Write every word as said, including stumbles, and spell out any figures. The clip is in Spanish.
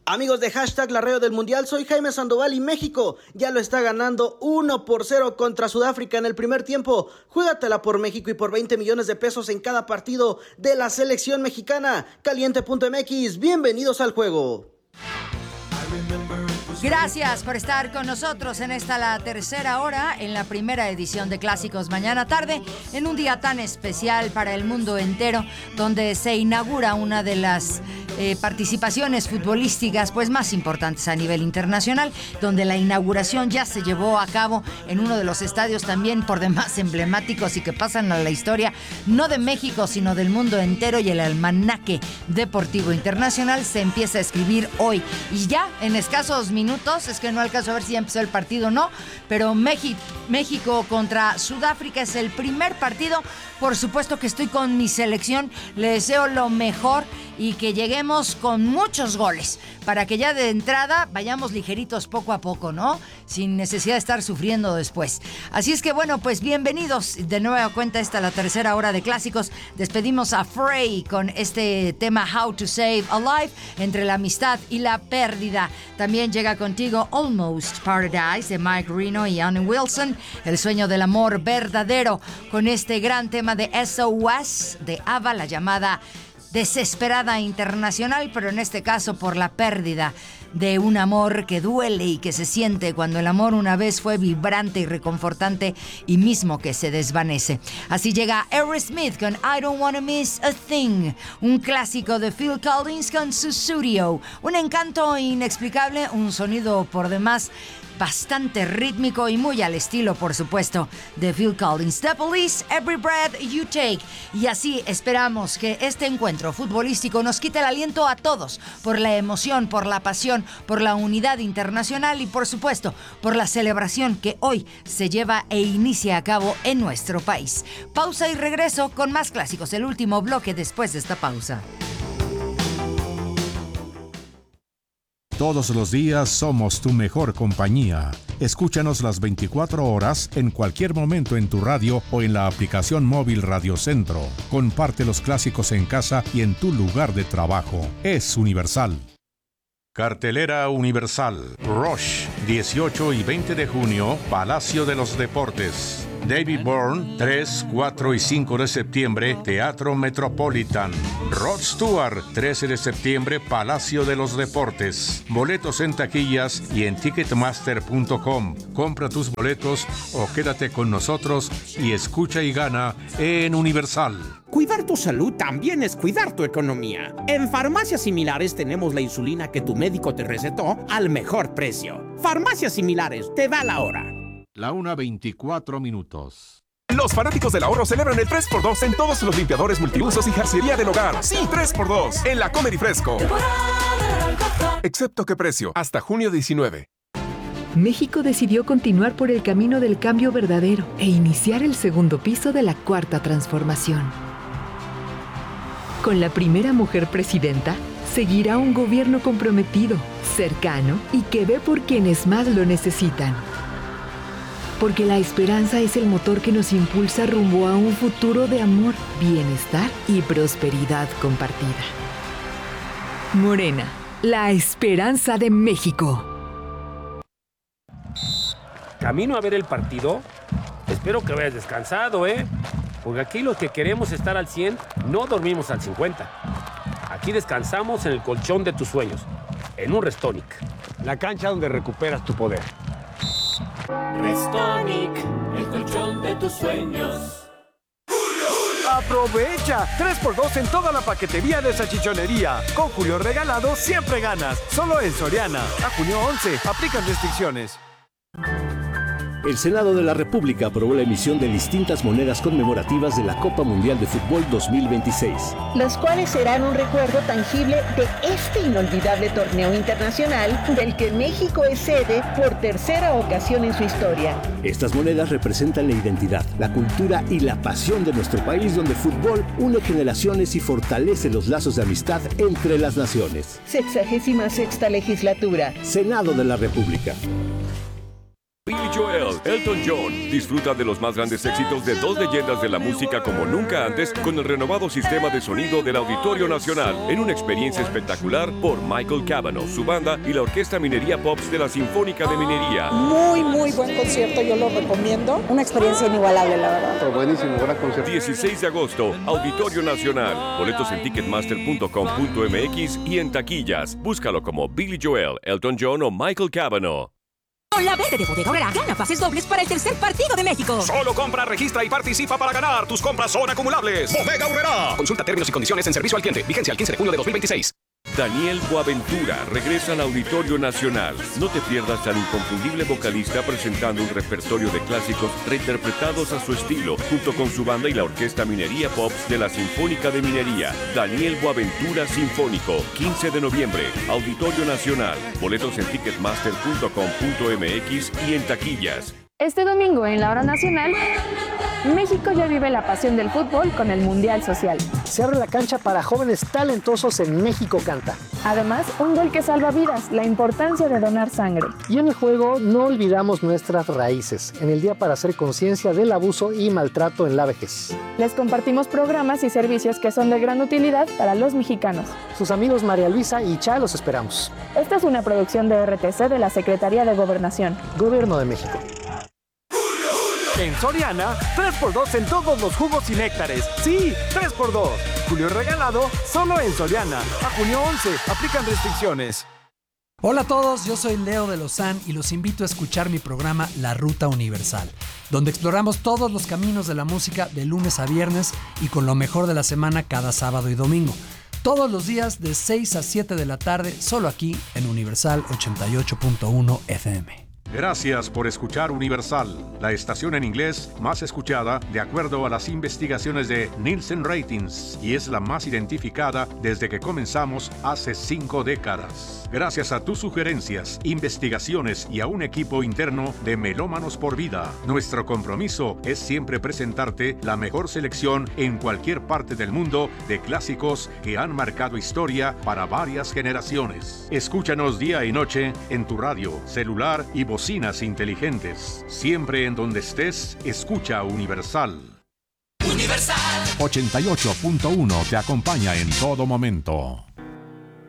Amigos de hashtag La Radio del Mundial, soy Jaime Sandoval y México ya lo está ganando uno por cero contra Sudáfrica en el primer tiempo. Juégatela por México y por veinte millones de pesos en cada partido de la selección mexicana. Caliente punto m x, bienvenidos al juego. Gracias por estar con nosotros en esta la tercera hora, en la primera edición de Clásicos mañana tarde, en un día tan especial para el mundo entero, donde se inaugura una de las eh, participaciones futbolísticas pues más importantes a nivel internacional, donde la inauguración ya se llevó a cabo en uno de los estadios también por demás emblemáticos y que pasan a la historia, no de México, sino del mundo entero, y el almanaque deportivo internacional se empieza a escribir hoy. Y ya en escasos minutos, es que no alcanzo a ver si ya empezó el partido o no, pero México, México contra Sudáfrica es el primer partido. Por supuesto que estoy con mi selección, le deseo lo mejor y que lleguemos con muchos goles para que ya de entrada vayamos ligeritos poco a poco, ¿no? Sin necesidad de estar sufriendo después. Así es que bueno, pues bienvenidos de nueva cuenta. Esta la tercera hora de Clásicos. Despedimos a Frey con este tema How to Save a Life, entre la amistad y la pérdida. También llega contigo Almost Paradise de Mike Reno y Ann Wilson, el sueño del amor verdadero, con este gran tema de S O S de ABBA, la llamada Desesperada Internacional, pero en este caso por la pérdida de un amor que duele y que se siente cuando el amor una vez fue vibrante y reconfortante y mismo que se desvanece. Así llega Aerosmith con I Don't Wanna Miss a Thing, un clásico de Phil Collins con Sussudio, un encanto inexplicable, un sonido por demás bastante rítmico y muy al estilo, por supuesto, de Phil Collins. The Police, Every Breath You Take. Y así esperamos que este encuentro futbolístico nos quite el aliento a todos por la emoción, por la pasión, por la unidad internacional y, por supuesto, por la celebración que hoy se lleva e inicia a cabo en nuestro país. Pausa y regreso con más clásicos, el último bloque después de esta pausa. Todos los días somos tu mejor compañía. Escúchanos las veinticuatro horas en cualquier momento en tu radio o en la aplicación móvil Radio Centro. Comparte los clásicos en casa y en tu lugar de trabajo. Es Universal. Cartelera Universal. Rush, dieciocho y veinte de junio, Palacio de los Deportes. David Byrne, tres, cuatro y cinco de septiembre, Teatro Metropolitan. Rod Stewart, trece de septiembre, Palacio de los Deportes. Boletos en taquillas y en ticketmaster punto com. Compra tus boletos o quédate con nosotros y escucha y gana en Universal. Cuidar tu salud también es cuidar tu economía. En Farmacias Similares tenemos la insulina que tu médico te recetó al mejor precio. Farmacias Similares, te da la hora. La una veinticuatro minutos. Los fanáticos del ahorro celebran el tres por dos en todos los limpiadores multiusos y jarcería del hogar. Sí, tres por dos en la Comer y Fresco. Excepto qué precio, hasta junio diecinueve. México decidió continuar por el camino del cambio verdadero e iniciar el segundo piso de la cuarta transformación. Con la primera mujer presidenta, seguirá un gobierno comprometido, cercano y que ve por quienes más lo necesitan. Porque la esperanza es el motor que nos impulsa rumbo a un futuro de amor, bienestar y prosperidad compartida. Morena, la esperanza de México. Camino a ver el partido. Espero que vayas descansado, ¿eh? Porque aquí los que queremos estar al cien, no dormimos al cincuenta. Aquí descansamos en el colchón de tus sueños, en un Restonic. La cancha donde recuperas tu poder. Restonic, el colchón de tus sueños. ¡Aprovecha! tres por dos en toda la paquetería de salchichonería. Con Julio Regalado siempre ganas. Solo en Soriana. A junio once. Aplican restricciones. El Senado de la República aprobó la emisión de distintas monedas conmemorativas de la Copa Mundial de Fútbol dos mil veintiséis. Las cuales serán un recuerdo tangible de este inolvidable torneo internacional del que México es sede por tercera ocasión en su historia. Estas monedas representan la identidad, la cultura y la pasión de nuestro país, donde el fútbol une generaciones y fortalece los lazos de amistad entre las naciones. Sexagésima sexta legislatura. Senado de la República. Billy Joel, Elton John. Disfruta de los más grandes éxitos de dos leyendas de la música como nunca antes con el renovado sistema de sonido del Auditorio Nacional en una experiencia espectacular por Michael Cavanaugh, su banda y la Orquesta Minería Pops de la Sinfónica de Minería. Muy, muy buen concierto, yo lo recomiendo. Una experiencia inigualable, la verdad. Pero buenísimo, gran concierto. dieciséis de agosto, Auditorio Nacional. Boletos en ticketmaster punto com punto m x y en taquillas. Búscalo como Billy Joel, Elton John o Michael Cavanaugh. Con la verde de Bodega Aurrerá, gana pases dobles para el tercer partido de México. Solo compra, registra y participa para ganar. Tus compras son acumulables. Bodega Aurrerá. Consulta términos y condiciones en servicio al cliente. Vigencia el quince de junio de dos mil veintiséis. Daniel Boaventura regresa al Auditorio Nacional. No te pierdas al inconfundible vocalista presentando un repertorio de clásicos reinterpretados a su estilo, junto con su banda y la Orquesta Minería Pops de la Sinfónica de Minería. Daniel Boaventura Sinfónico, quince de noviembre, Auditorio Nacional. Boletos en ticketmaster punto com punto m x y en taquillas. Este domingo en la Hora Nacional, México ya vive la pasión del fútbol con el Mundial Social. Se abre la cancha para jóvenes talentosos en México Canta. Además, un gol que salva vidas, la importancia de donar sangre. Y en el juego no olvidamos nuestras raíces, en el Día para hacer conciencia del abuso y maltrato en la vejez. Les compartimos programas y servicios que son de gran utilidad para los mexicanos. Sus amigos María Luisa y Cha los esperamos. Esta es una producción de R T C de la Secretaría de Gobernación. Gobierno de México. En Soriana, tres por dos en todos los jugos y néctares. Sí, tres por dos. Julio regalado solo en Soriana. A junio once, aplican restricciones. Hola a todos, yo soy Leo de Lozán y los invito a escuchar mi programa La Ruta Universal, donde exploramos todos los caminos de la música de lunes a viernes y con lo mejor de la semana cada sábado y domingo. Todos los días de seis a siete de la tarde, solo aquí en Universal ochenta y ocho punto uno F M. Gracias por escuchar Universal, la estación en inglés más escuchada de acuerdo a las investigaciones de Nielsen Ratings y es la más identificada desde que comenzamos hace cinco décadas. Gracias a tus sugerencias, investigaciones y a un equipo interno de Melómanos por Vida, nuestro compromiso es siempre presentarte la mejor selección en cualquier parte del mundo de clásicos que han marcado historia para varias generaciones. Escúchanos día y noche en tu radio, celular y bocinas inteligentes. Siempre en donde estés, escucha Universal. Universal ochenta y ocho punto uno te acompaña en todo momento.